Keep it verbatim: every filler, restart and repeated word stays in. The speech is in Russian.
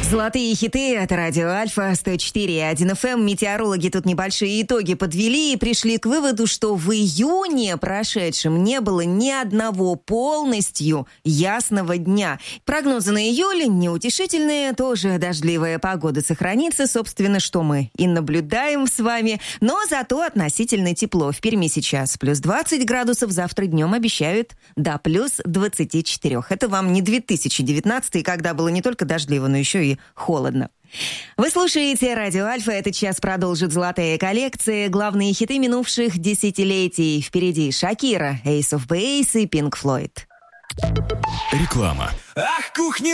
Золотые хиты, это радио Альфа, сто четыре и один эф эм. Метеорологи тут небольшие итоги подвели и пришли к выводу, что в июне прошедшем не было ни одного полностью ясного дня. Прогнозы на июль неутешительные, тоже дождливая погода сохранится, собственно, что мы и наблюдаем с вами. Но зато относительно тепло. В Перми сейчас плюс двадцать градусов, завтра днем обещают до плюс двадцати четырёх. Это вам не две тысячи девятнадцатый, когда было не только дождливо, но еще и холодно. Вы слушаете радио Альфа. Этот час продолжит золотая коллекция. Главные хиты минувших десятилетий. Впереди Шакира, Ace of Base и Pink Floyd. Реклама. Ах, кухня